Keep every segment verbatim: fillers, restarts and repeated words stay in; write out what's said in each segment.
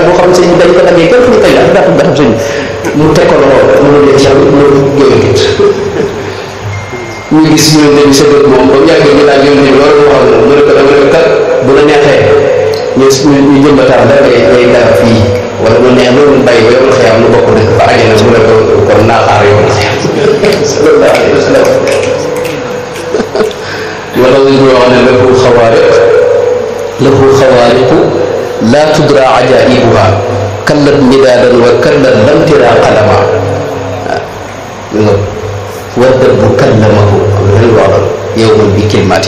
boo xam ne sëñ bi dañ ko daggee kenn fu ñu tey ak daa xam sëñ mu teg ko loxo mu ne leen ci mu géwénkit ñu gis ñu ne bi sa dëkk moom ba mu yàggee ñu daal yoon ni loolu moo xam ne mu ne ko dama ne kat bu la neexee ñu ñu jëmbataan da ngay ngay garab fii wala mu neex loolu bàyyi ba yow la xëyam lu bokk dëkk ba àjjana mu ne ko kon naa xaar yow la xëyam sallallahu alayhi wa sallam wala ñu wax ne lahu xawaariq lahu xawaariqu laa tudra ajaibuha kallat midaadan wa kallat lam tira qalama waaw waddabbu kallamahu am na lu waxal yawman bi kalimaati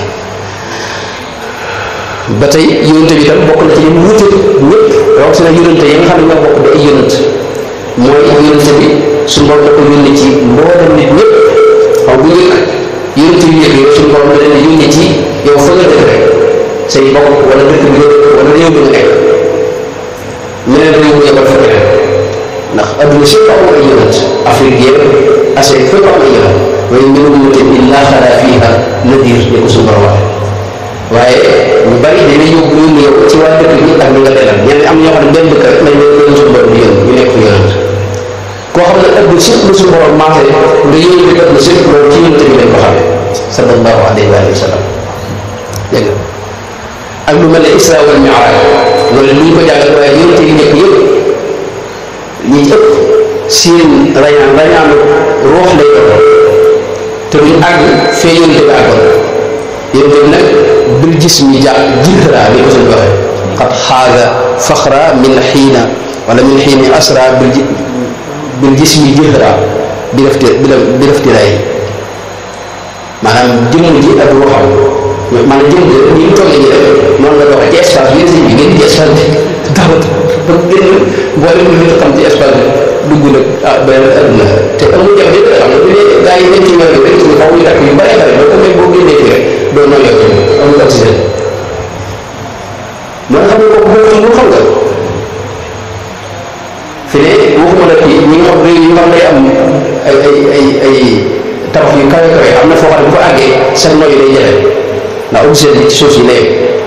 ba tey yonente bi tam bokk na ci ñu wuute ñëpp rawatina yonente yi nga xam ne ñoo bokk di ay yonent mooy yonente bi suñu borom da ko yónni ci mboolem nit ñëpp xaw bu njëkk yonente yu njëkk yi suñu borom da leen yónni ci yow fa nga dëkk rek say bokk wala dëkk bi nga dëkk wala réew bi nga nekk meneen réew mu yebal fa keneen ndax adduna si am ay yonent Afrique yëpp Asie fépp am ay yonent waaye mbirum ummatin illaa xalaa fiihaa nadiir ne ko suñu borom waxee waaye ñu bari dañuy yóbbu yónni yow ci waa dëkk bi ak ñi nga delal ñenn am ñoo xam ne benn dëkk rek lañ leen suñu borom di yónni ñu nekk fa yonent koo xam ne adduna si lu suñu borom maase nga yónni bi adduna si loolu ci yonent bi lañ ko xamee sallallahu alayhi wa sallam dégg nga ak lu mel ne Isra wal Mi'raj loolu lu ñu ko jàngal waaye yonent yi nekk yëpp ñi ëpp seen rañaan rañaanu ruux lay doon te duñ àgg fee yonent bi àggoon yonent bi nag bil jismi ja jihra ni ko suñ waxee qad xaaga faxra min xiina wala min xiini asra bil bil jismi jihra bi dafti bi daftiraay maanaam jëmm ji ak ruuxam maanaam jëmm ji ni ñu toogee ji rek noonu la doxee ci espace bi yéen bi ngeen ci espace bi dawat ba génn mboolem lu ñu xam ci espace bi dugg nag ah benn adduna te amul jafe yëpp xam nga bu dee gaa yi nekk ci weer bi rek ci xaw ñu takk yu bari bari doo ko may boo génnee ci rek doo noonu yow tamit amul oxygène moo nga xam ne kooku boo mu xam nga fi ne waxuma la kii ñi nga xam réew yi nga xam day am ay ay ay ay tabax yu kawe kawe am na foo xam ne bu fa àggee seen noyyi day jafe ndax oxygène bi ci suuf si lay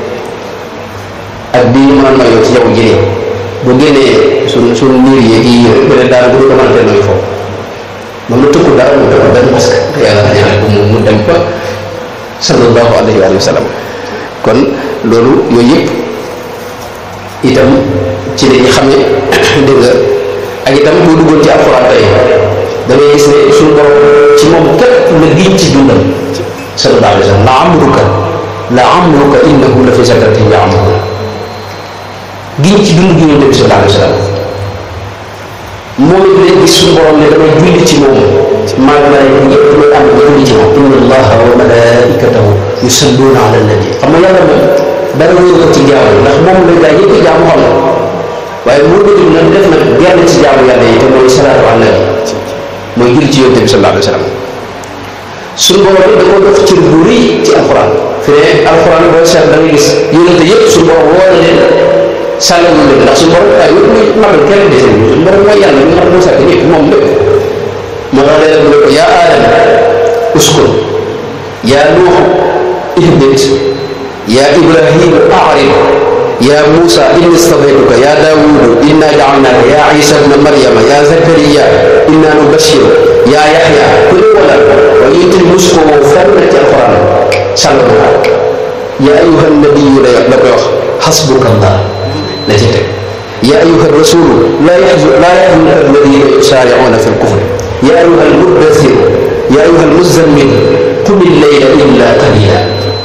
ak bii ñu mën a noyyoo ci jaww ji nii bu génnee suñ suñ niir yi yi beneen daal bu du ko mën a te noyyi foofu moom la tëkkul dara mu tëkkul benn masque te yàlla na ñaanal ko mu mu dem ba sallallahu alayhi wa sallam kon loolu yooyu yëpp itam ci la ñu xamee dégg nga ak itam boo duggoon ci alxuraan tey da ngay gis ne suñu borom ci moom képp la giñ ci dundam sallallahu alayhi wa sallam la amruka la amruka innahu la fi sakratin ya'mahuun giñ ci dund gi Yonent bi sallallahu alayhi wa sallam moom it lay gis suñu borom ne damay julli ci moom maa ngi lay ñëpp ñooy ànd ba julli ci moom inna allaha wa malaikatahu yusalluuna ala nabi xam nga yàlla moom dara wóor ko ci jaamu ndax moom la gaa yëpp jaamu xam na waaye moo ko jëm nag def nag genn ci jaamu yàlla yi te mooy salaatu ala nabi mooy julli ci Yonent bi sallallahu alayhi wa sallam suñu borom da koo def cër bu rëy ci alxuraan fi ne alxuraan boo seet da ngay gis yonente yëpp suñu borom woo na leen sàllal leen ndax suñu borom ay yëpp muy magal kenn dese suñu borom mooy yàlla mi nga xam ne moo sàkk ñëpp moom lépp moo tax léeg-léeg mu ne ko yaa aadama uskun yaa nuuxu ihbit yaa ibrahima a'rid yaa muusa inni stafaytuka yaa daawudu inna ja'alnaaka yaa isa ibna maryama yaa zakariya inna nubashiru yaa yaxya ku ne wala waaye yonent bi mos ko woo fenn ci alxuraan sàll ko yaa ayuha nabiyu la la koy wax xasbuka allah la ci teg yaa ayuha rasulu laa yaxzun laa yaxzunka alladina yusaaricuuna fi lkufri yaa ayuha almuddathir yaa ayuha almuzammil qum illayla illa qalila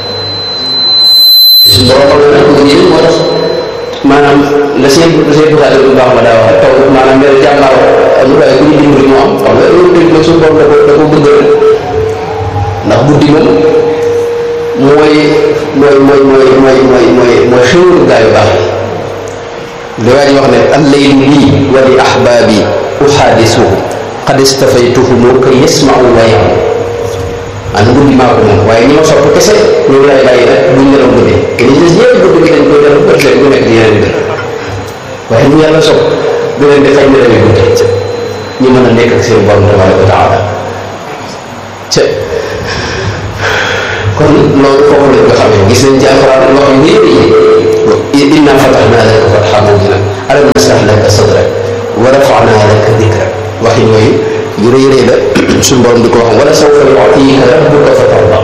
suñu borom xam ne ko yéen moo tax maanaam la seen la seen buxaale bu baax ma daa wax taw maanaam benn jàmbaar amul waaye ku ñu dimbali moo am xam nga loolu dégg suñu borom da ko da ko bëgg ndax guddi moom mooy mooy mooy mooy mooy mooy mooy mooy xéwalu gaa yu baax li waa ji wax ne allaylu lii wa li ahbaabi uxaadisuhu qad istafaytuhumu kay yasmau wa yahu an guddi maa ko moom waaye ñi ma sopp kese ñoom laay bàyyi rek buñ nelaw guddi te li des yëpp guddi gi dañ koy def bët leen bu nekk di yeneen bi waaye ñu yàlla sopp du leen di xañ na demee guddi ñu mën a nekk ak seen borom tabaraka wa taala ca kon loolu foofu lañ ko xamee gis nañ ci alxuraan wax yu yëpp yi inna fatahna laka fathan mubiinan alam nashrah suñu borom di ko wax wala sawfa yu'tika rabbuka fatarda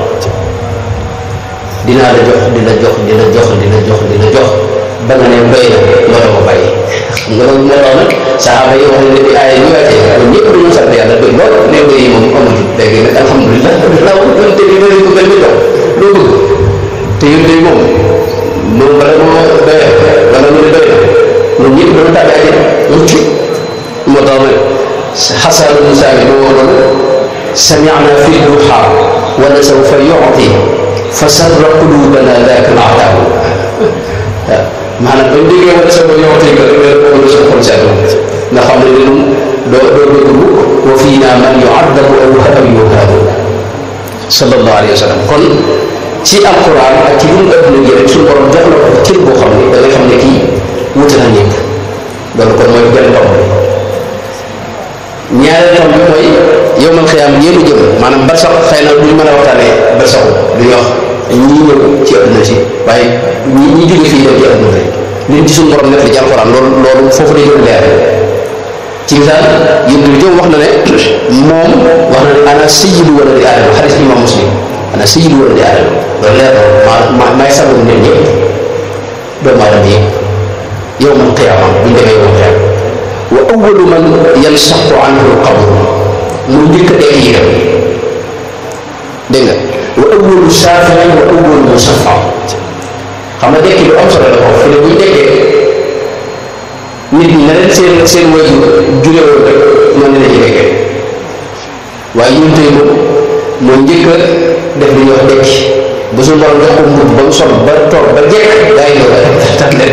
dinaa la jox di la jox di la jox di la jox di la jox ba nga ne doy na loola ko bàyyi xam nga loolu moo tax nag saxaaba yi wax ne bi aaya ñu wàccee ñun ñëpp dañoo sant yàlla bëgg lool néew yi moom amatul léegi nag alhamdulilah law donte bi bëri ko gën a jox loo bëgg te yéen tey moom moom bala moo doy wala mu ne doy na ñun ñëpp dañu tàbbi àjjana mucc moo tax nag xasan Musa bi moo wax loolu sami'na fi duha wala sawfa yu'ti fa sarra qulubana daaka al-'ataa waaw maanaam bañ déggee wala sawfa yu'ti nga ko sa xol seet nga xam ne ñun doo doo bëgg mukk wa fiinaa man yu'addabu aw yuhaabu sallallahu alayhi wa sallam kon ci alquran ak ci lu adduna gi rek suñu borom jox na ko cër boo xam ne da nga xam ne kii wuute na ñëpp loolu kon mooy benn tomb bi ñaareel tomb bi mooy yow man xiyaam yéenu jëm maanaam barsax xëy na duñ mën a waxtaanee barsaxu duñu wax ñii ñëw ci adduna si waaye ñi ñi jóge fii dem ci adduna tey liñ ci suñu borom nekk ci alquran loolu loolu foofu day gën leer ci misaal yéen bi jëm wax na ne moom wax na ne ana sayyidu waladi aadama xadis imam muslim ana sayyidu waladi aadama loolu leer na ma maay sababu nit ñëpp doomu aadama yëpp yow man qiyaama buñ demee yow man qiyaama wa awwalu man yansaqu anhu al-qabr mu njëkk a dekk yéram dégg nga wa awwalu shaafi'in wa awwalu musaffa xam nga dekki lu am solo la ko fi ne buñ dekkee nit ñi na leen seen seen wajur jure woon rek noonu la ci dekkee waaye ñun tey moom moo njëkk a def li ñuy wax dekki bu suñu borom jox ko mbubb ba mu sol ba toog ba jekk gaa yi ñëw rek tax leen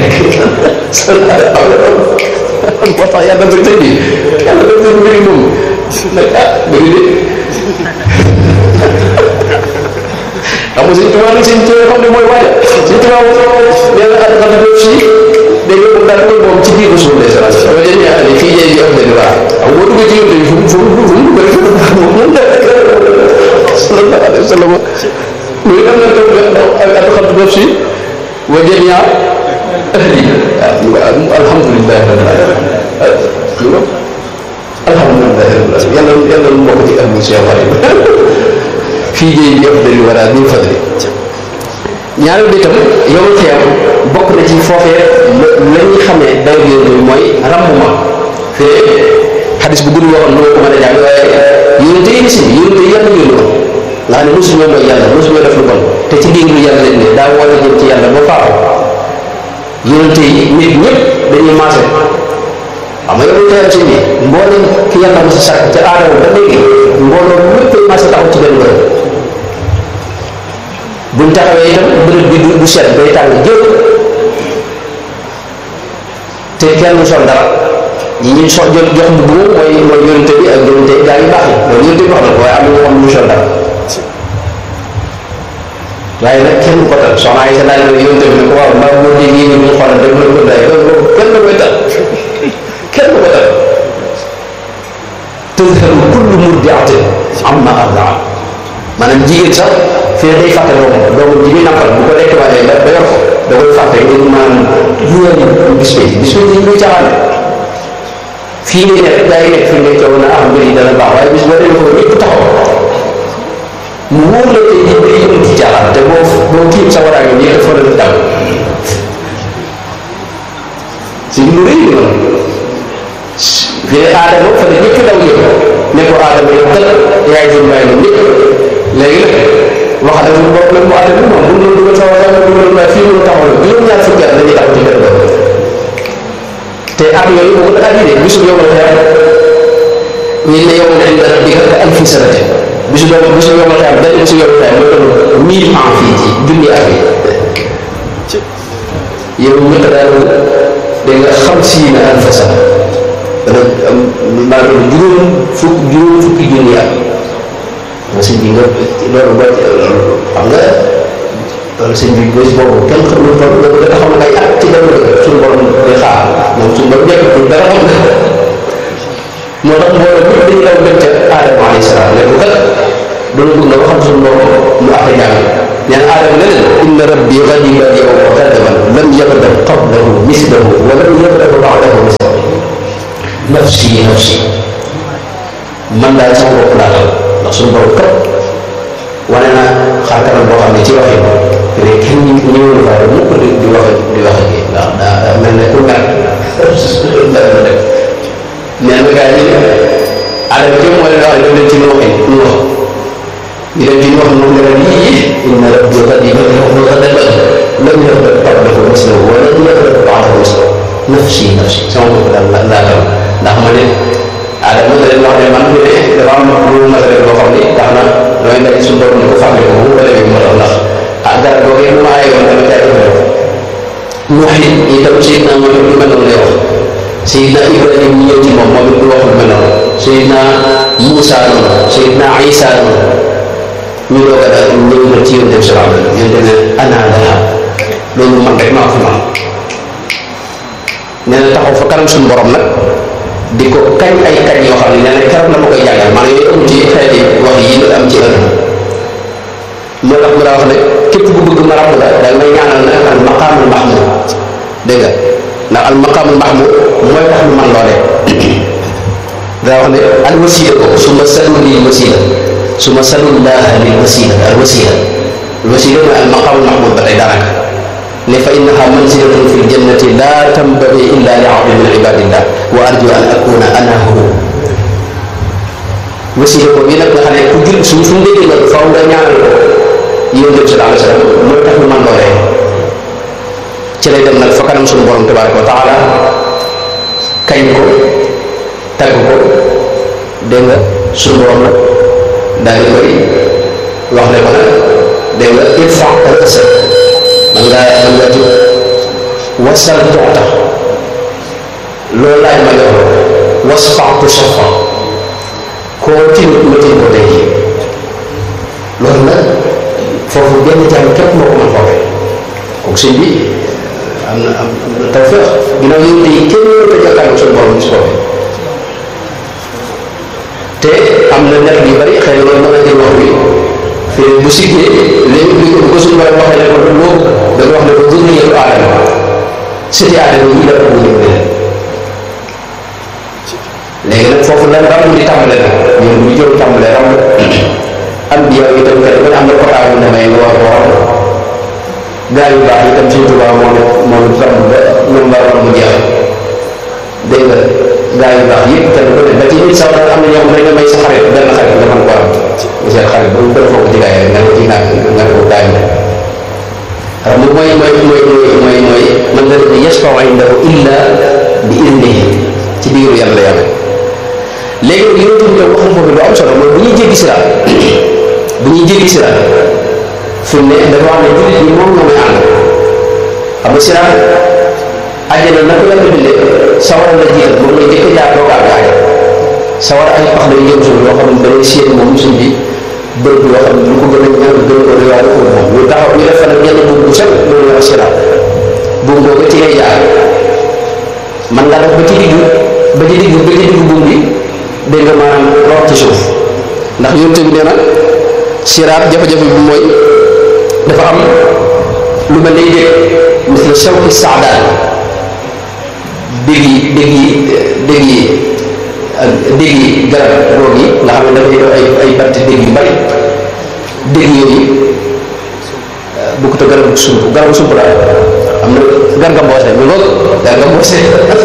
moo tax yàlla ba tey bi yàlla ba tey mbiri moom nag ah bëgg de xam nga suñ tubaab nag suñ tubaab xam ne mooy waaja suñ tubaab nee na at xam ne si dégg nga moom daal koy moom ci biir suuf des races dama jël ñaar ne fii jëy ji am leen waa xam nga boo duggee ci yow tamit fu mu fu mu fu mu bëri fu mu moom la sallallahu alayhi wa sallam muy am na taw ak at xam ne si wa jamia ahli waaw alhamdulilah rabbil alamin alhamdulilah rabbil alamin yàlla yàlla lu mbokk ci ahlu Cheikh Ibrahim fii jëy bi ëpp dañu war a ñu fadli ñaareel bi itam yow xeew bokk na ci foofee la ñuy xamee dayo yooyu mooy ràmmuma fii xadis bu gudd waxoon noo ko mën a jàng waaye yónente yi si yónente yi yàlla yónni woon nga xam ne mosu ñoo mooy yàlla mosu ñoo def lu bon te ci digg lu yàlla leen ne daa woote jëm ci yàlla ba faatu yónente yi nit ñëpp dañuy maase xam nga yow teyam si bi mboolem ki yàlla mos a sàkk ca aadama ba léegi mbooloo lépp ay maase taxaw ci benn bërëb buñ taxawee itam bërëb bi du du set day tàng jël te kenn sol dara ñi ñuy so jox jox bu moom mooy mooy yonente bi ak yonente gaa yu baax yi loolu yonente bi wax na ko waaye am na ñoo xam ne ñu sol dara waaye nag kenn ko tal soxna ay sa laaj la yonente bi ne ko waaw mbaa boo déggee ñu ñu xoolal rek mën ko day loolu kenn ko koy tal kenn ko tal tadharu kullu murdi'atin amma ardaat maanaam jigéen sax fii day fàtte doomam doomam ji muy nampal bu ko lekk waajee ba ba yor ko da koy fàtte ngir maanaam yuwal bis bi bis bi ñu muy caaxaan fii ngay nekk gaa yi nekk fi ngay coow na ah mbir yi dana baax waaye bis boo demee foofu ñëpp taxaw mu wóor la tey jii day yëngu ci caaxaan te boo boo tiim sa waraay yi dafa la daw si lu rëy la fii ne aadama fa ne ñëpp daw ñëpp ne ko aadama yow kat yaay jur bàyyi moom ñëpp léegi nag wax dëgg lu bopp la mu àtte bi moom bu ñu dugal sa wàll bi dugal waaye fii mu taxaw la juróom-ñaar fukki at dañuy taxaw ci benn bopp te at yooyu moom la at yi de bisu yow la xeer ñi ne yow nañ dara di ka alfi sanate bisu yow bisu yow la xeer benn bisu yow la xeer mooy toll mille ans fii ci junni at yi yow ñëkk daal da nga xam si na alfa sana dana am maanaam juróom fukk juróom fukki junni at nga sëñ bi nga loolu boo xam nga loolu sëñ bi bés boobu kenn xamul tool nga nga taxaw na ay at ci benn dëkk suñu borom day xaar moom suñu borom nekkul dara xam nga moo tax mbooloo ñëpp dañuy daw dem ca Aadama alayhi salaam ne ko kat doon bëgg nga waxal suñu borom mu àtte jaam nee na Aadama ne leen inna rabbi ghadiba al-yawma ghadaban lam yaghdab qablahu mithlahu wa lam yaghdab ba'dahu mithlahu nafsi nafsi man daal sama bopp laatal ndax suñu borom kat wane na xar kanam boo xam ne ci waxin te kenn ñi ñëwul faa mu ko di di wax di wax ak ndax daa mel ne ku mer dara def nee na gars yi adama ci mooy la wax def leen ci nu waxin nu wax ñu dem ci nu wax moom la lii inna rabbi qadiim wa qad lam yakun qablahu mislahu wa lam yakun ba'dahu mislahu nafsi nafsi sama bopp daal la laa ndax ma ne adama da leen wax ne man fi ne dafa am lu ma def loo xam ni tax na damay nekk suñu borom ni ko fàtte ko bu ko defee moo tax ndax ah garab boobu yëpp ma ayoon dama caa def def Nuux itam Seydina moom it lu mel noonu lay wax Seydina Ibrahima ñu ñëw ci moom moom it lu wax lu mel noonu Seydina Moussa noonu Seydina Isa noonu ñu doog a daal ñëw na ci yonent bi sallallahu alayhi wa sallam yonent ne ana laha loolu man rek maa ko man nee na taxaw fa kanam suñu borom nag di ko kañ ay kañ yoo xam ne nee na keroog la ma koy jàngal maanaam yooyu am ci xeeti wax yi nga am ci ëllëg moo tax mu daa wax ne képp ku bëgg ma ràbb la da ngay ñaanal ne al maqaamul mahmud dégg nga ndax al maqaamul mahmud mooy tax lu man loolee daa wax ne al wasila ko su ma salul lil wasila su ma salul laaha lil wasila al wasila al wasila mooy al maqaamul mahmud ba tey daanaka ne fa innaha manzilatun fi ljannati la tambagi illa li abdin min ibadillah wa arju an akuna ana hu wasila ko bii nag nga xam ne ku jul suñ suñ déggee nag faw nga ñaanal ko yonent bi sallallahu alayhi wa sallam mooy tax lu man loolee ci lay dem nag fa kanam suñu borom tabaraka wa taala kañ ko tagg ko dégg nga suñu borom nag daal di koy wax ne ko nag dégg nga irfa al-asad man ngaa man ngaa jóg wasal toxta loolu laaj ma jox wasfaatu sofa koo tinut ma tin ko tey loolu nag foofu benn jàng képp moo ko mën foofee kooku sëñ bi am na am na tawfeex ginnaaw yow tey kenn mënut a jàkkaarloo suñu borom si foofee te am na nekk yu bari xëy na loolu mën a jël wax bi fii bu siggee léegi bi ko ko suñu borom waxee ne ko loo da nga wax ne ko zurriyatu aadama sëti aadama yi la ko bu ñëw leen léegi nag foofu la ram di tàmbale nag ñun bu jël tàmbale ram am bi yow itam kat ba am na kotaa bu demee nga war ko ram gaa yu baax itam suñu tubaab moo ne moo ne ram ba ñoom la ram mu jeex dégg nga gaa yu baax yëpp kenn ko ne ba ci nit sax am na ñoo xam ne dañ may sa xarit benn xarit nga mën ko am seen xarit ba mu gën a foog ci gaa yi nga ne ci nag nga ne ko gaa yi xam nga mooy mooy mooy mooy mooy man la def yashfa'u indahu illa bi idnihi ci biiru yàlla yàlla léegi nag yonent bi wax na foofu lu am solo mooy bu ñuy jéggi siraat bu ñuy jéggi siraat fi mu ne dafa wax ne jullit ñi moom ñoo may ànd xam nga siraat àjjana na ko yàlla bindee sawara la jiital moom lay jëkk jaar doog ak gaay sawara ay pax lay jëm suñu yoo xam ne danay séen moom suñ bi bërëb yoo xam ne lu ko gën a ñaan gën ko réwaay ko moom ñu taxaw ñu def fa nag ñenn buum bu set loolu ñoo siraat buum boobu ci ngay jaar man nga def ba ci digg ba ci digg ba ci digg buum bi dégg nga maanaam root ci suuf ndax yonte bi nee na siraat jafe-jafe bi mooy dafa am lu mel lay dégg misla shawki saadaan dégg yi dégg yi dégg yi ak dégg yi garab roog yi nga xam ne dafay ay ay batti dégg yu bari dégg yooyu bu ko te garabu sump garabu sump la am na garga mboose mi ngoog garga mboose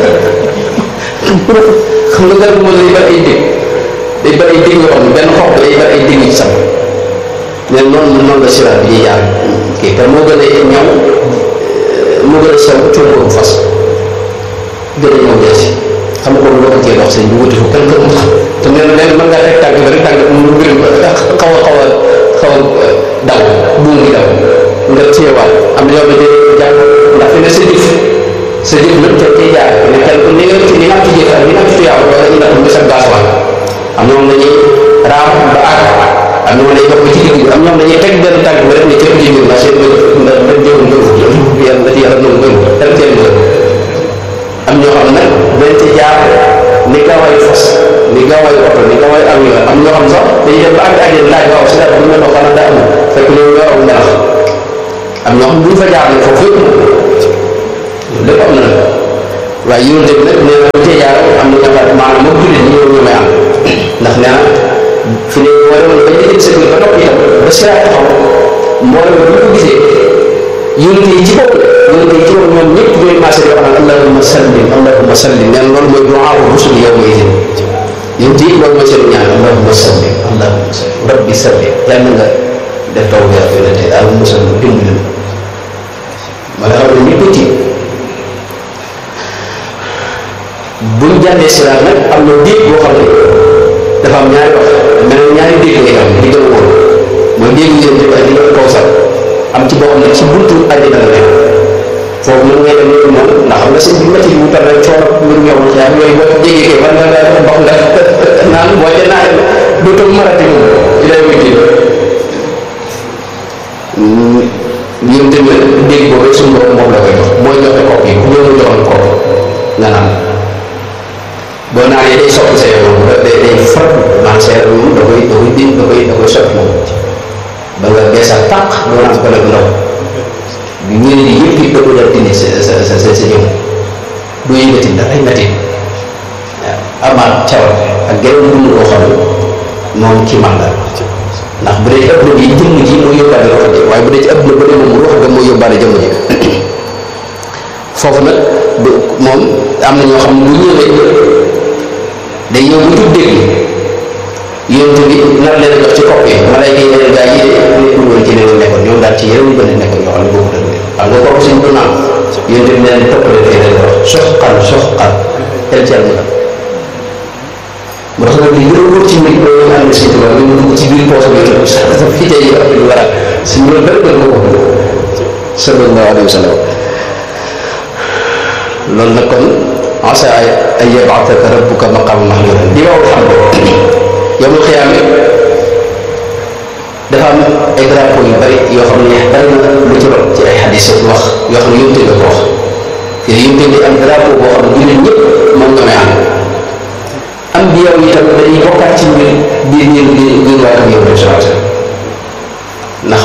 xam nga garab moom day bari ay dégg day bari ay dégg yoo xam ne benn xob day bari ay dégg ci sam mais noonu noonu la siraat bi ñuy jaar kii te moo gën a ñaw moo gën a sew coono ko fas gën a ñëw deesi xam nga ko loo ko cee dox sëñ bi wuti ko kenn gën xam te nee na léegi mën ngaa teg tànk ba rek tànk mu mbir xaw a xaw a xaw a daw buum gi daw nga téyewaat am na yow da dee jàpp ndax fi ne sa jëf sa jëf nag te tey jaar ne kenn ku ni nga ci ni nga am ci jëf ak ni nga am ci tuyaaw wala ñu def sa gasoil am ñoom dañuy raam ba àgg am ñoom dañuy dox ba ci digg bi am ñoom dañuy teg benn tànk ba rek ne cëpp ci biir ndax seen ndax dañ jëwul jëw yàlla ci yàlla noonu bëri rek seen bëri am ñoo xam nag dañ ci jaar ni gaawaayu fas ni gaawaayu oto ni gaawaayu avion am ñoo xam sax dañuy dem ba àgg àjjana laaj waaw si dara bu ñu doon xanaa daa am fekk loolu yoraw ngelax am ñoo xam duñ fa jaar ne foofu yëpp loolu lépp am na nag waaye yónte bi nag nee na bu cee jaar am na ñoo xam maanaam moom jullit ñi ñoo may am ndax nee na fi ne moo demoon ba ñu sa ba noppi itam ba siraat taxaw moo demoon ba ñu ko gisee yonent yi ci bopp yonent yi ci bopp ñoom ñëpp ñooy maase di wax naan allahumma sallim allahumma sallim nee na loolu mooy du'aa rusul yow ma itin yonent yi loolu mooy seen ñaan allahumma sallim allahumma sallim rabbi sallim yàlla nga def taw bi ak yonent daal musal mu dimbali ma nga xam ne ñëpp ci buñ jàndee siraat nag am na déeg boo xam ne dafa am ñaari wax mel na ñaari déeg ngay am di gën a wóor mooy déeg yi leen ak di gën a kawsar am ci boo xam ne ci buntu àddina la nekk foofu mën ngay dem loolu moom ndax xam nga sëñ bi métti bu tar rek coono mbir ñëw yaa yooyu boo jégee kay man nga nga ndox nga naan boo ca naan dootoo marati moom day wétti yéen tamit dégg boobu rek suñu borom moom la koy jox mooy joxe kopp yi ku ñëw mu joxoon kopp nga naan boo naanee day soppi sa yoon day day far man sa yaram moom da koy da koy di da koy da koy soppi moom ba nga beesal tàq doo naan ko nag ndox bi ñëwee di yëpp it da ko def dindi sa sa sa sa sa jëm doo yëngati ndax ay métti waaw amaat cawar ak geneen dund koo xam ne moom ci man la ndax bu dee ci ëpp na bi jëmm ji mooy yóbbaale wax ji waaye bu dee ci ëpp na ba dee moom wax ga mooy yóbbaale jëmm ji foofu nag du moom am na ñoo xam ne bu ñëwee day ñëw bu tudd dégg yonent bi nar leen a jox ci kopp yi malayka yi leen gaa yi nekkul woon ci leen nekkoon ñoom daal ci yeneen yu bëri nekkoon yoo xam ne boobu dëgg xam nga kopp suñ ko naan yonent bi leen toppale day leen wax soxqal soxqal tel ci yàlla mu tax nag li gën a wóor ci mbir boobu nga xam ne si tubaab nga dugg ci biir poos bi sa fii tey yi ak lu war a si loolu bëri gën nga ko sallallahu alayhi wa sallam loolu nag kon asa an yab'athaka rabbuka maqaaman mahmuudan di waaw xam ko yawmal qiyaama dafa am ay drapeau yu bari yoo xam ne bari na lu ci rot ci ay xadis wax yoo xam ne yóbbu nga ko wax fii yóbbu di am drapeau boo xam ne jullit ñëpp moom nga may am am bi yow itam dañuy bokkaat ci mbir biir biir biir biir waa kam yow sallallahu alayhi wa sallam ndax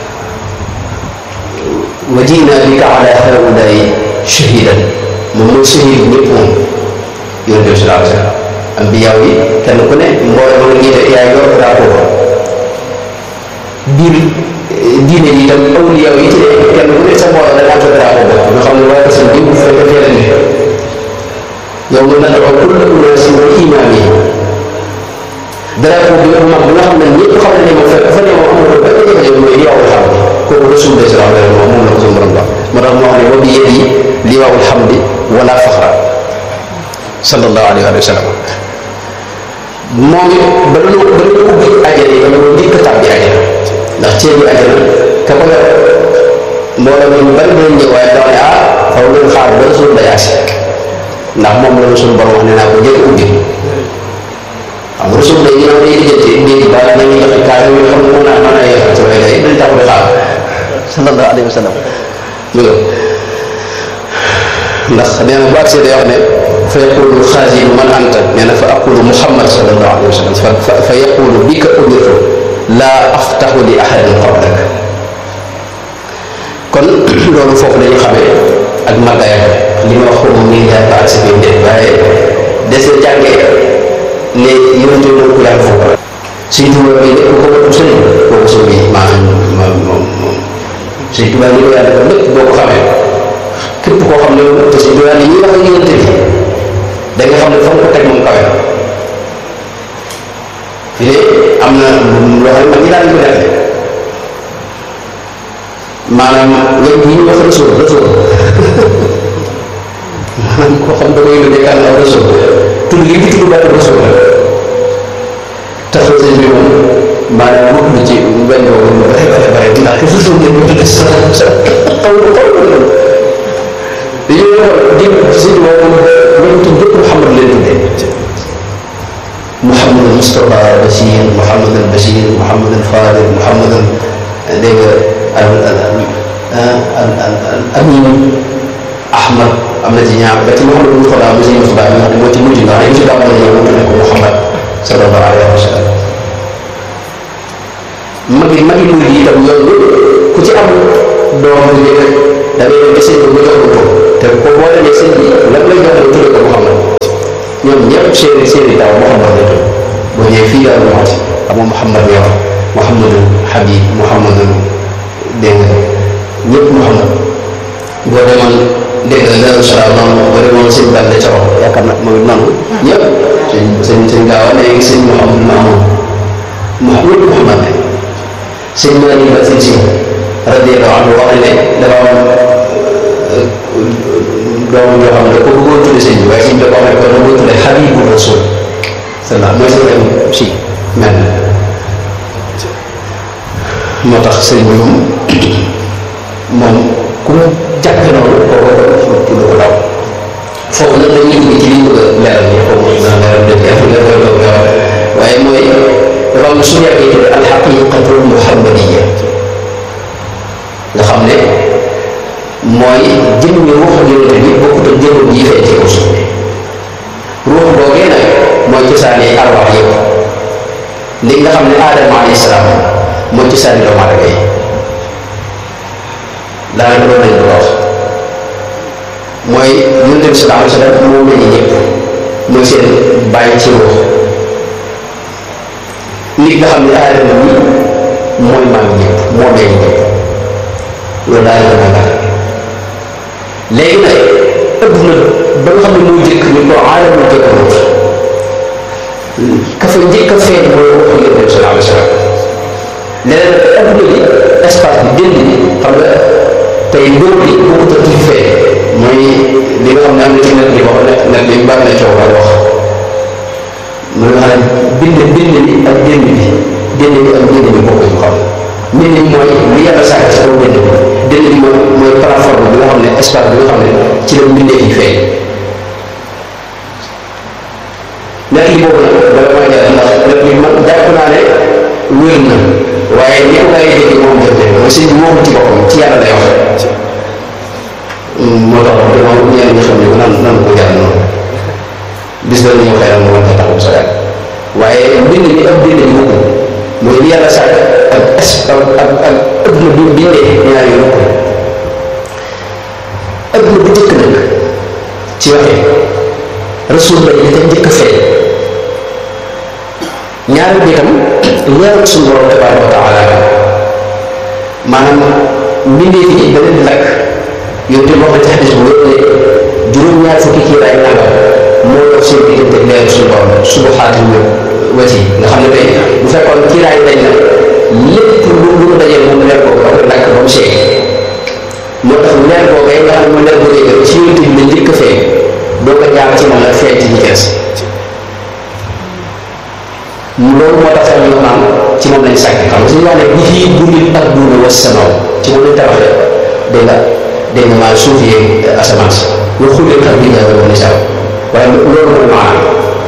wa ji'naa bika ala haa'ulaa'i shahiidan moom mooy shahid ñëpp moom yonent bi sallallahu alayhi wa sallam ambiyaa yi kenn ku ne mbooloo ma ngi yaay yor drapeau ba biir diine yi itam awliyaa yi ci ne kenn ku ne sa mbooloo da ngaa ko drapeau ba nga xam ne waaye ko seen diw bu fekkee teel a ne yow mën na taxaw kulla unaasin bi imaamihim drapeau bi nga mag bi nga xam ne ñëpp xam ne moom fekk fa ne moom amul ko benn jafe-jafe mooy liwaawul hamdi kooku Rasul sallallahu alayhi wa sallam moom la ko suñu borom wax moo tax moo xam ne wa bi yadihi liwaawul hamdi wala faxra sallallahu alayhi wa sallam moom it ba lu ba lu ubbi ajana yi dañoo njëkk a tàbbi ajana ndax ceebi ajana ka ko yor mbooloo ñu bari dinañ ñëw waaye dama ne ah xaw ngeen xaar ba Rasul day agsi ndax moom la suñu borom wax ne naa ko njëkk ubbi xam nga Rasul day ñëw day lijjanti njëkk ba nañu joxe kaay yi xam ne mën naa mën naa yeexal ci waaye day dañ tax di xaar sallallahu alayhi wa sallam ndax nee na bu agsee day wax ne fa yaqulu xaazinu man anta nee na fa aqulu muhammad sallallahu alayhi wa sallam fa fa yaqulu bika umirtu laa aftahu li ahadin qablak kon loolu foofu la ñu xamee ak màggaayam li ma wax ko moom nii jaar ba agsi bi mu waaye des na jàngee ne yonente moom ku yàlla foofu suñ tubaab bi lépp ko ko sëriñ kooku sëñ bi maanaam moom moom moom suñ tubaab li ko yàlla dafa lépp boo ko xamee képp koo xam ne te suñ tubaab li ñuy wax ak yonente bi da nga xam ne fa mu ko teg moom kawe fi ne am na loo xam ne man ñi daan ko def maanaam wéy yi ñu wax rasul rasul maanaam koo xam da koy yónnee kan la rasul tudd li ngi tudd baatu rasul la taxaw sëñ bi moom maanaam mokk na ci benn boobu lu bare bare bare ndax ki rasul ngeen ko tudd sa sa xaw xaw dañoo di sëñ boobu ñoom tudd yëpp Muhammad leen tuddee Muhammad al Mustafa Bashir Muhammad al Bashir Muhammad al Fadil Muhammad al dégg nga al al al al al Amin Ahmad am na ci ñaar ba ci Muhammad bu Xolaa mu si Mustafa mi nga xam ne moo ci mujj nga xam ne ci daaw la ñëw mu tuddee ko Muhammad sallallahu alayhi wa sallam mag yi mag yi muy itam yooyu ku ci am doom bu njëkk da ngay dem ba sëñ bi nga jox ko tur te ko boo demee sëñ bi lan lay jox la tuddee ko Muhammad ñoom ñëpp seeni seeni taw Muhammad la tudd boo ñëwee fii daal moo ci amoo Mouhamad yor Mouhamadou Habib Mouhamadou dégg nga ñëpp Mouhamad boo demoon dégg nga Darou Salaam noonu boo demoon sëñ Balla ca wax yaakaar na moom it noonu ñëpp sëñ sëñ sëñ Gaawa léegi sëñ Mouhamadou Mamoun Mouhamadou ñëpp Mouhamad ne sëñ Mali ba sëñ si radiyallahu anhu wax ne dafa am doomu yoo xam ne ko bëggoon tudde sëñ bi waaye sëñ bi da ko wax ne ko da bëggoon tudde Habibu Rasul salaam mooy sëñ si mel moo tax sëñ bi moom moom ku mu jàpp noonu kooku tudd ko daw foofu nag dañuy dugg ci liñ bëgg a leeral nii foofu naa leeral dëgg yàlla waaye mooy dafa am su yàggee tudde alxaqiqatul muhammadiyya nga xam ne mooy jëmmi ruuxu yonente bi bokkut ak jëmmam yi fay ci kaw suuf ruux boogee nag mooy cosaani arwaax yëpp li nga xam ne aadama alayhi salaam mooy cosaani doomu aadama yi daanaka loolu lañ ko wax mooy yonente bi sallallahu alayhi wa sallam moo meññ ñëpp mooy seen bàyyi ci ruux nit nga xam ne aadama bi mooy maam ñëpp moo meññ ñëpp loolu daal la moo tax léegi nag ëpp na ba nga xam ne muy jëkk ñu ko aalamul jëkkaroot ka fa njëkk a feeñ mooy waxu yonent bi sallallahu alayhi wa sallam leneen adduna bi espace bi dënd bi xam nga tey mbir bi bokkut ak ci feeñ mooy li nga xam ne am na ci net bi wax ne net bi bari na coow wax mooy nga xam ne bind bind bi ak dënd bi dënd bi ak dënd bi bokkuñu xam nit ñi mooy li yàlla sàkk ci kaw dënd bi dënd bi mooy mooy plateforme bi nga xam ne espace bi nga xam ne ci la mbindee yi feeñ nekk li boobu nag dala may leer ndax nekk li man jàpp naa ne wér na waaye ñi ko ngay dégg moom def ne mooy sëñ bi waxul ci boppam ci yàlla lay wax moo tax dama ñenn ñi xam ne nan nan ko jàll noonu bis la ñëw xëy na mu mën a taxaw sa gàll waaye mbind mi ak bind bi bokkul mooy li yàlla sàkk ak es ak ak ak adduna bi bindee ñaar yu bokkul adduna bu njëkk nag ci waxee rasul la yi dafa njëkk a feeñ ñaareel bi itam leeral suñu borom tabaraka wa taala maanaam mbindee fi da leen di lakk yow te wax na ci xadis bu wér ne juróom-ñaar fukki kiiraay nangam moo dox seen diggante leeral suñu borom subuxaatil wati nga xam ne tey bu fekkoon kiiraay dañ na lépp lu lu mu dajee moom leer boobu dafa lakk ba mu seey moo tax leer boobu nga xam ne mooy leer boo dégg ci yonent bi la njëkk a feeñ doo ko jaar ci moom la feeñ ci ñi kees loolu moo tax sax ñu naan ci moom lañ sàkk xam nga suñu wax ne bi fii burit ak duuna was samaw ci moom lañ tabaxee dégg nga dégg nga maa suuf yeeg asamaan si lu xulee tax bi nga woon nisaw waaye loolu mooy maanaam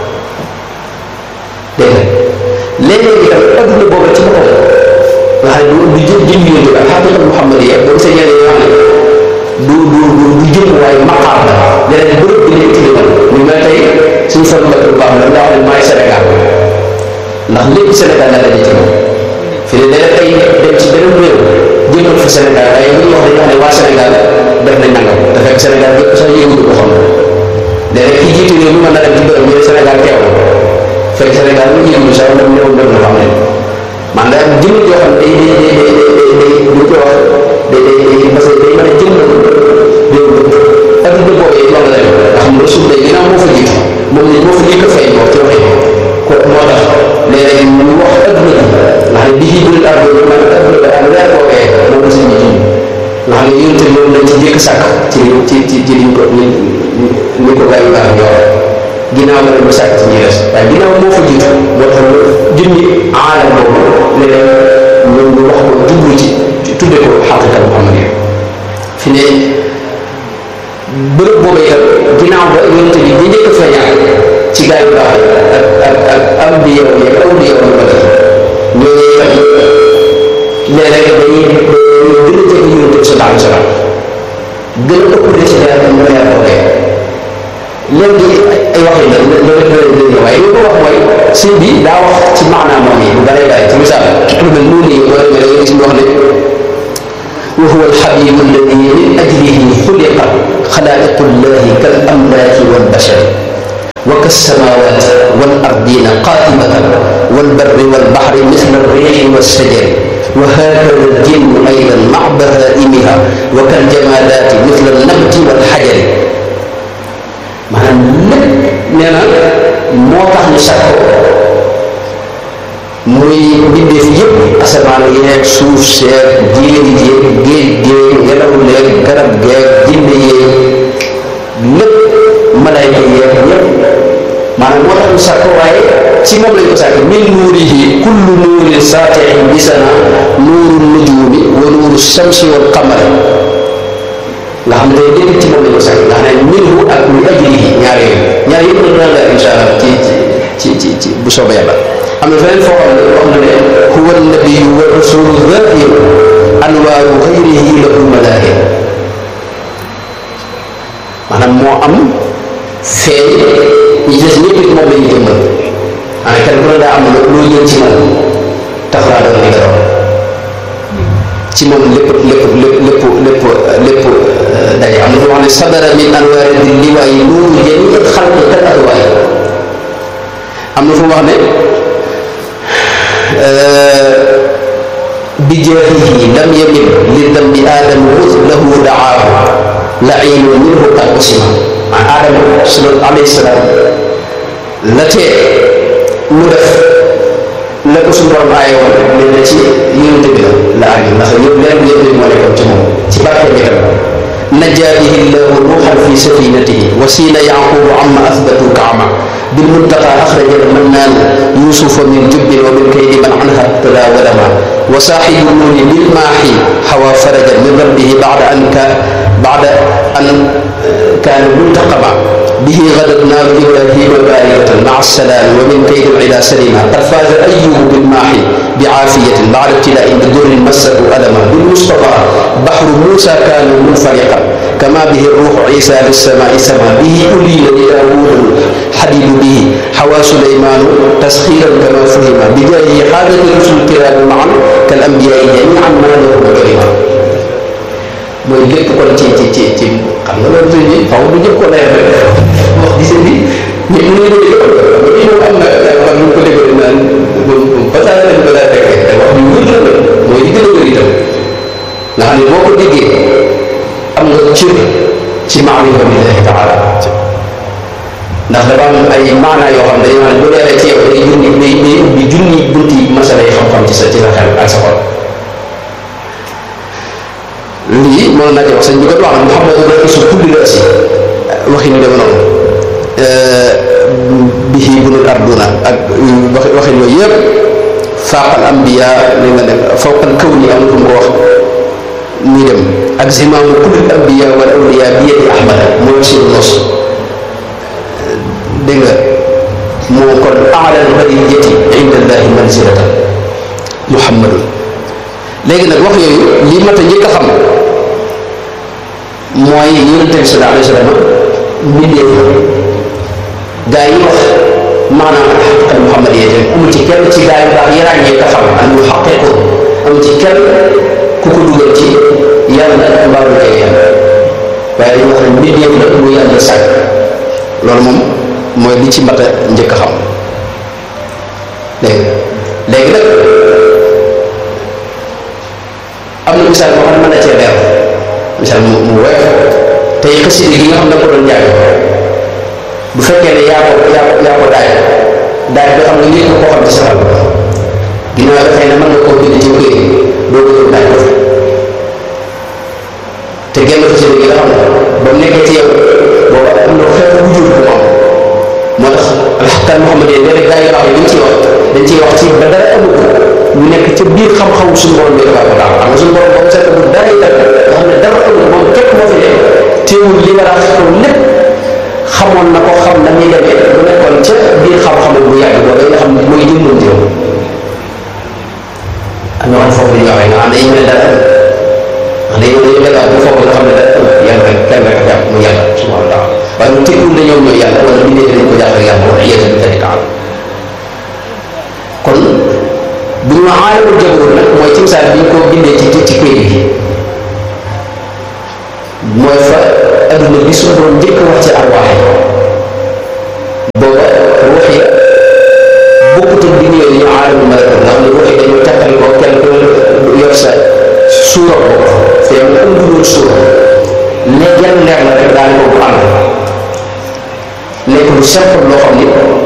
dégg nga léeg-léeg itam adduna boobu ci boppam nga xam ne du du jëm jëm yonent bi ak xaqiqa muhammadiyya boobu sa ñeneen yoo xam ne du du du du jëm waaye maqaam la leneen bërëb bi nekk ci limal ñu mel tey suñu fan mbakk bu baax la nga xam ne maay Sénégal ndax lépp Sénégal la daje ci moom fi ne léeg ay dem ci beneen réew jëmal fa Sénégal waaye bu ñu wax dañu wax ne waa Sénégal def nañ nangam te fekk Sénégal yëpp sax yëngu ko xam ne léeg ki jiitu réew mi mën na dem ci bërëb ñu ne Sénégal teew na fekk Sénégal lu yëngu sax dem néew dem na xam ne man day am jëmm joo xam day day day day day day lu ko wax day day day parce que day mën a jëmm réew mi adduna boobu it loolu la dem nga xam ne suuf day ginnaaw moo fa jiitu moom ne moo fa njëkk a fay moom ci waxee ko moo tax léeg-léeg ñu wax adduna bi nga xam ne bi ci biir adduna man adduna bi ak leer boobee moom la sëñ bi jiw nga xam ne yonente bi loolu lañ ci njëkk sàkk ci ci ci ci liñ ko ni ni ko gars yu baax ñoo ginnaaw la ñu sàkk ci ñi des waaye ginnaaw moo fa jiitu moo tax junni aalam boobu léeg-léeg ñu ñu wax ko jublu ci tudde ko xaqiqa muhammadiyya fi ne bërëb boobu itam ginnaaw ba yonente bi di njëkk a feeñaat ci gaa yu baax ak ak ak am di yow yeeg aw di yow yu bëri ñooñu itam léeg-léeg dañuy gën a jege yonente bi sallallahu alayhi wa sallam gën a ëpp de ci leer mu leer boobee léegi ay wax yi nag loolu la leen waaye li ko wax mooy sëñ bi daa wax ci maanaam moom yi bu bëree bëri ci misaal lu mel noonu nii boo demee da nga gis ñu wax ne wa huwa alxabibu alladi min ajlihi xuliqa xalaaiqu llahi kal amlaaki wal bashari wa ka السماوات والأرضين قائمة والبر والبحر مثل الريح والشجر وهكذا الجن أيضا مع بهائمها وكالجمادات مثل النبت والحجر maanaam lépp nee na moo tax ñu sàkk muy mbindeef yëpp asamaan yeeg suuf seeg jéeri jéeg géej géeg ngelaw leeg garab geeg jinne yeeg lépp malayka yeeg ñëpp maanaam moo tax ñu sàkk waaye ci moom lañ ko sàkk min nuurihi kullu nuurin saati'in bisana nuuru nujuumi wa nuuru shamsi wal qamari nga xam ne day dégg ci moom lañ ko sàkk nga xam ne minhu ak li ajlihi ñaar yooyu ñaar yëpp dana la insha allah ci ci ci ci bu soobee yàlla am na feneen foo xam ne wax na ne huwa nabiyu wa rasulu zahiru anwaaru xayrihi lahu malaahir maanaam moo am feeñ ñi des ñëpp it moom la ñu jëmmal ah kenn ku ne daa am loo jël ci moom tax laa doon li nga doon ci moom lépp lépp lépp lépp lépp daje am na fi wax ne sadara min anwaari di liwaay nuuru jami xalq kal adwaay am na fu wax ne bi jaahihi lam yamil li dambi aadama wut lahu daahu la'iinu minhu qad usima maa aadama sula alayhi salaam la tee mu def la ko suñu borom aaye woon ne na ci yonent bi la la aaye ndax yëpp leen yëpp moo nekkoon ci moom ci barke bi tam najjaa bihi llahu ruuhan fi safinatihi wa siina yaqubu amma athbatu kaama bil muntaqa axraja al mannaan yusufa min jubbin wa min kaydi man anha tala walama wa saaxibu nuuni bil maaxi xawa farajan min rabbihi bada an ka bada an kaana muntaqama به غدت نار إبراهيم باردة مع السلام ومن كيد العلا سليما قد فاز أيوب بالماحي بعافية بعد ابتلاء بدر مسه ألما بالمصطفى بحر موسى كان منفلقا كما به الروح عيسى للسماء سما به أليل لداوود الحديد به حوى سليمان تسخيرا كما فهم بجاهه حاجة الرسل الكرام معا كالأنبياء جميعا ما لهم كريما mooy lépp kon ci ci ci ci xam nga loolu suñu faw du jëkk ko lay wax di seen bi ñëpp ñu ngi dégg ñu ñëw am na xam ñu ko déggee naan ba saa lañ ko daa fekkee te wax ñu wër la mooy li gën a wër itam nga xam ne boo ko déggee am nga cër ci maarifa billahi taala ndax dafa am ay maanaa yoo xam ne dañu naan bu leeree ci yow day junni day day ubbi junni bunti masala yi xam-xam ci sa ci sa xel ak sa xol lii mënoon naa ci wax sëñ bi kat wax na Muhammadu ra'iisu kulli raasi waxi ñu dem noonu bihi bunul arduna ak wax waxin yooyu yëpp faaqal ambiya li nga dem fawqal kawni am ko wax ñuy dem ak zimaamu kullil ambiya wal awliya bi yadi ahmada mooy seen nos dégg nga moo kon a'lal bariyati inda allahi manzilatan muhammadun léegi nag wax yooyu lii mat a njëkk a xam mooy yonente bi sallallahu alayhi wa sallam mbindeef gaa yi wax maanaam xaqiqat muhammad yee tamit amul ci kenn ci gaa yu baax yi ràññee ka xam ak mu xaqiqu amul ci kenn ku ko dugal ci yàlla mbaaru jege yàlla waaye dañu wax ne mbindeef la mu yàlla sàkk loolu moom mooy li ci mat a njëkk a xam léegi léegi nag am na misaal boo xam ne mën na cee leer misaal mu mu woyof tey xasida gi nga xam ne ko doon jàng bu fekkee ne yaa ko yaa ko yaa ko daaj daaj bi xam nga nit ko koo xam ci sa xel ginnaaw dafay ne mën nga koo bind ci këy doo ko ñëw daaj ko te genn xasida gi nga xam ne ba mu nekkee ci yow booba am na xeetu bu jur bu am moo tax alxaqaan Muhammad yi léeg-léeg gaa yi baax yi dañ ciy wax dañ ciy wax ci ba dara amul ñu nekk ca biir xam-xamu suñu borom bi tabaaraka wa taala xam nga suñu borom boobu seet bu dara itam nga xam ne dara amul moom képp moo fi nekk teewul li war a xew lépp xamoon na ko xam na muy demee bu nekkoon ca biir xam-xam bu yàgg boobu nga xam ne mooy jëmmal jëm am na wax foofu li nga waxee nga xam ne dañu ne dara am ndax dañoo dañoo débat bu foofu nga xam ne dara yàlla rek kenn rek a jàpp mu yàlla subhanahu wa taala waaye mu tekkul ne ñoom ñooy yàlla wala bindee dañ ko jàpp rek yàlla wala yéen a ngi taala kon bu ñu aalamul jabarut nag mooy ci misaal bi ñu ko bindee ci ci këyit gi mooy fa adduna bi suñu doon njëkk wax ci arwaax yi booba lu simple loo xam ni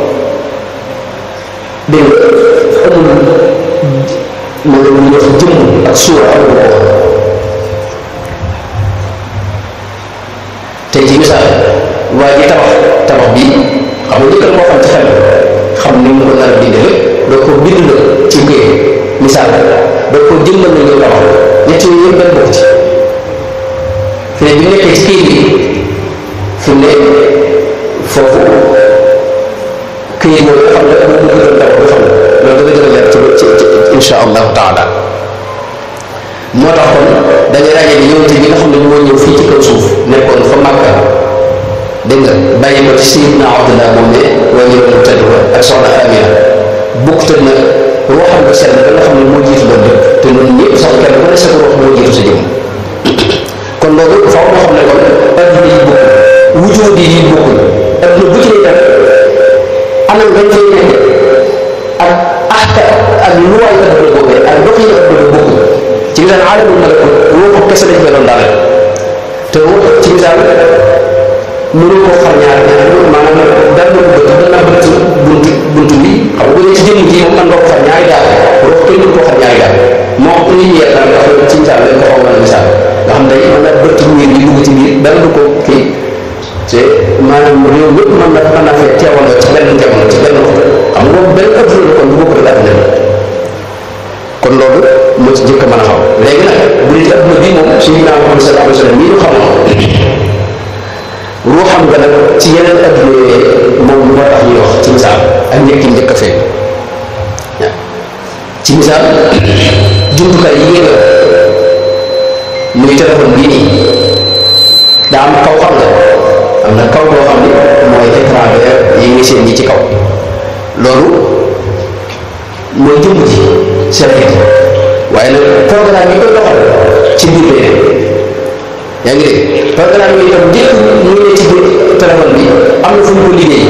dégg nga amul ma ne lu ñuy wax jëmm ak suura amul ko tey ci misaal waa ji tabax tabax bi xam nga njëkkal moo xam ci xel xam ni mu ko nar a bindee lépp doo ko bind la ci këy misaal doo ko jëmmal na ñëw tabax ñett yooyu yëpp benn bokk ci fi ne bi nekkee ci këy bi fi mu ne foofu këy mooy xam nga am na doon tabax bi xam nga loolu dana gën a leer ci ci insha allahu taala moo tax kon dañuy ràññee ni yonent bi nga xam ne moo ñëw fii ci kaw suuf nekkoon fa Makka dégg nga bàyyi ko ci Sayyidina Abdullah moom ne waa ñëw mu tedd ba ak soxna Amina bokkut na ruuxam bu sell ba nga xam ne moo jiitu loolu lépp te ñun ñëpp sax kenn ku ne sa ruux moo jiitu sa jëmm kon loolu faaw moo xam ne kon adduna yi bokkul wujuud yi bokkul adduna bu ci ne tam anam dañ fay nekk ak axta ak luwaay adduna boobee ak doxin adduna bokkul ci misaal aalamul malakut ruuxu kese lañ koy doon daal te ruux ci misaal mënu koo xam ñaar maanaam dara du bëgg dana bëgg buntu buntu bi xam nga bu dee ci jëmm ji moom man nga ko xam ñaari daal ruux kenn mënu koo xam ñaari daal moo xam nit ñi yàlla dafa ci misaal lañ ko xaw a misaal nga xam day mën na bëtt miir bi dugg ci biir dara du ko kii te maanaam réew yëpp mën na mën naa fee teewaloo ci benn jamono ci benn waxtu xam nga moom benn ëpp la kon bu bokk la adduna bi kon loolu moo ci njëkk a mën a xam léegi nag bu dee ci adduna bi moom suñu naan Muhammad sallallahu alayhi wa sallam mii ñu xamoon ruuxam nga nag ci yeneen adduna yooyu moom lu moo tax ñuy wax ci misaal ak njëkk yi njëkk a feeñ ci misaal jumtukaay yi ngeen muy téléphone bii nii daa am kaw xam nga am na kaw boo xam ni mooy écran yi ngi seen ñi ci kaw loolu mooy jëmm ji seen xeet waaye nag programme yi koy doxal ci biir bee yaa ngi dégg programme yi itam njëkk ñu ne ci biir téléphone bi am na fu ñu ko liggéey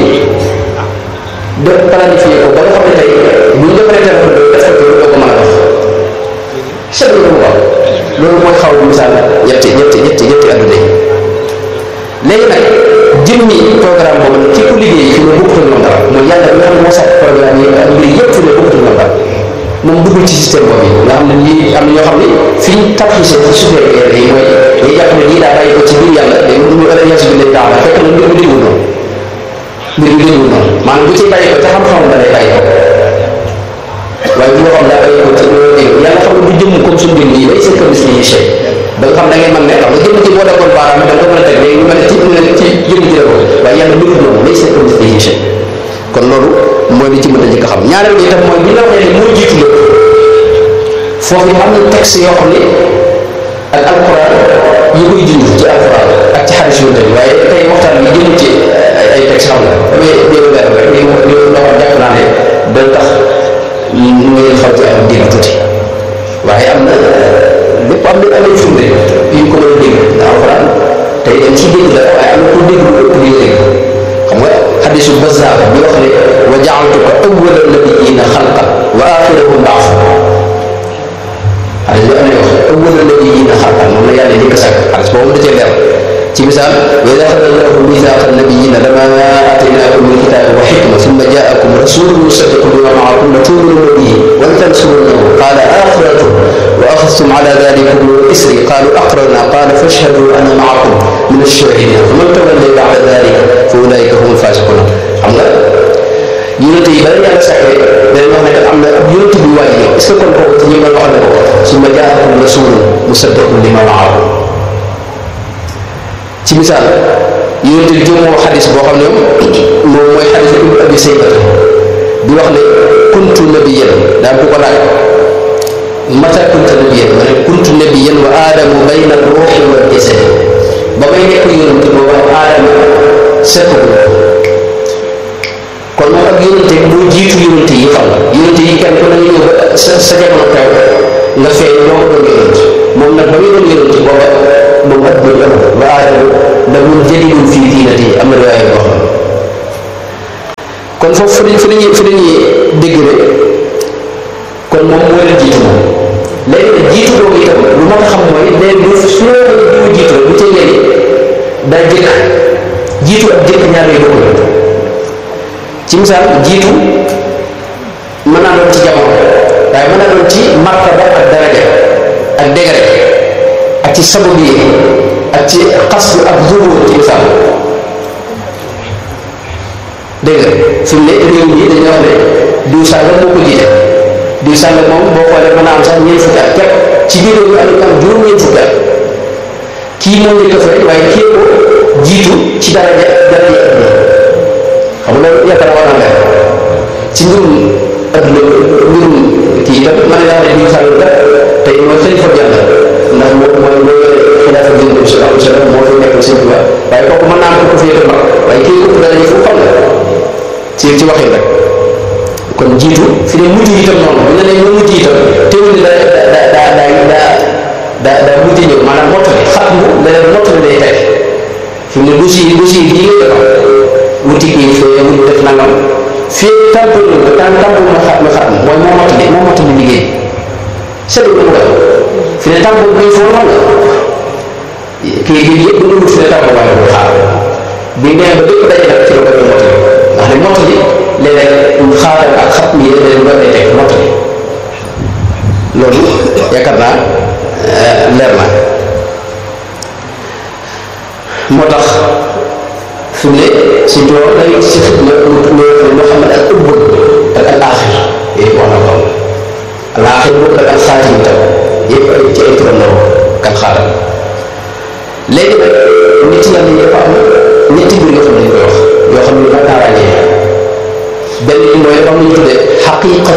de planifié ko ba nga xam ne tey bu ñu defaree téléphone bi def ko doo ko mën a dox chaque jour mu wax loolu mooy xaw misaal ñetti ñetti ñetti ñetti adduna yi léegi nag jëmmi programme boobu nag ki ko liggéey fi mu bokkul noonu dara mooy yàlla bi nga xam ne moo sax programme yi ak mbir yëpp fi mu bokkul noonu dara moom duggul ci système boobu nga xam ne lii am na ñoo xam ne fi ñu tarxisee ci supérieur yi mooy day jàpp ne lii daa bàyyi ko ci biir yàlla day mu alliance bi lay daal fekk na mbir mi déggul noonu mbir mi déggul noonu maanaam bu ci bàyyi ko te xam-xam da lay bàyyi ko waaye bu nga xam daa bàyyi ko ci yàlla xam ne du jëmm comme suñu jëmm yi day seen kër yi chey ba nga xam da ngay mën ne xam nga jëmm ji boo defoon baaraam da nga ko mën a teg léegi mën a ci ci jëmm ji la ko waaye yàlla mbirul noonu day seen kër yi chey kon loolu mooy li ci mën a njëkk a xam ñaareel bi itam mooy bi la waxee ne moo jiitu lépp foofu am na texte yoo xam ne ak alquran yi koy dund ci alquran ak ci xadis yu tey waaye tey waxtaan bi jëmul ci ay texte xam nga damay déglu leer rek li li loo xam jàpp naa ne dana tax ñu ngeen xam ci am dégg tuuti waaye am na lépp am na am nañ firnde yu ko mën a dégg ndax alquran tey dañ ci dégg la waaye am na ko dégg lu ëpp li nga dégg xam nga xadisu Bazzaar bi wax ne wa jaaltuka awwala nabiyyiina xalqan wa aaxirahum ba'san xadis bi am na wax awwala nabiyyiina xalqan moom la yàlla njëkk a sàkk xadis boobu da cee leer ci misaal wa idaa axadna Allaahu miisaaqa nabiyyiina lamaa aataynaakum min kitaabi wa xikma summa jaa'akum rasuulun musaddiqun limaa ma'akum latu'minuunna bihi wa latansuruunnahu qaala aqrartum wa axadtum alaa daalikum isrii qaaluu aqrarnaa qaala fashhaduu ana ma'akum mina ash-shaahidiin faman tawallaa ba'da daalika fa ulaa'ika humul faasiquun xam nga yonent yi bala yàlla sàkkee dañuy wax ne que am na ab yonent bu waaj ñëw est ce que kon kooku ci ñi nga wax ne ko summa jaa'akum rasuulun musaddiqun limaa ma'akum ci misaal yonent bi jëm moo xadis boo xam ne moom mooy xadis ibnu abi saybata bi wax ne kuntu nabiyyan daa bu ko laaj mata kuntu nabiyyan ma ne kuntu nabiyyan wa aadamu bayna ruuxi wal jasadi ba may nekk yonent booba aadama sekkagul kon moom ak yonent moo jiitu yonent yi xam nga yonent yi kenn ku ne ñëw ba sa sa jamono teew nga feeñ ñoo ko doon yonent moom nag ba muy doon yonent booba moom at bëri amul wa aadamu la mun jadidun fii diinati am na riwaaya yoo xam kon foofu fi fi lañuy fi lañuy dégg ne kon moom moo leen jiitu moom léegi nag jiitu boobu itam lu ma xam mooy léegi lu su ñu jiitu lu tey léegi daa jëkk jiitu ak jëkk ñaar yooyu bokkul ci misaal jiitu mën naa doon ci jamono waaye mën naa doon ci martaba ak daraja ak degré ak ci sabab yi ak ci xasbu ak zuhur ci misaal dégg nga fi mu ne réew mi dañuy wax ne diw sàngam moo ko jiite diw sàngam moom boo xoolee mën naa am sax ñeent fukki at képp ci biir réew mi am am juróom ñeent fukki at kii moo njëkk a fay waaye kii ko jiitu ci daraja daraja adduna xam nga loolu yaakaar war naa leer ci mbirum adduna mbirum kii tam mën naa ne diw sàngam kat tey mooy xalifa jàll ndax moo mooy mooy xilaafa bi sallallahu alayhi wa sallam moo fi nekk seen tubaab waaye kooku mën naa am ko féete mag waaye kii ëpp daraja fu xam la ci ci waxin rek kon jiitu fi ne mujj itam noonu bu ñu nee ñu mujj itam teewul ni daa daa daa daa daa daa mujj ñëw maanaam mottali xam mu leneen mottali day teg fi mu ne dossier dossier bii ngay defar wuti kii fee wuti def nangam fii tàmpul nga daan tàmpul ma xam ma xam mooy moo mottali moo mottali liggéey seetlu ko mu def fi ne tàmpul bi foo noonu kii bi yëpp du wut fi ne tàmpul waaye bu xaar bi nee ba lépp daje nag ci la koy mottali ndax ne mottali léeg-léeg xaaral ak xat mi léeg-léeg doon day teg mottali loolu yaakaar naa leer na moo tax fi mu ne si tool day si xidma loo xam ne ak ëbb ak al axir yëpp wax na ko al axir boobu ak al xaatim itam yëpp ay ci ay turam la kan xaaral léegi nag nit yàlla yi dafa am ñetti mbir yoo xam ne dañ koy wax yoo xam ne mën naa ràññee benn bi mooy dafa am lu ñu tuddee xaqiqatu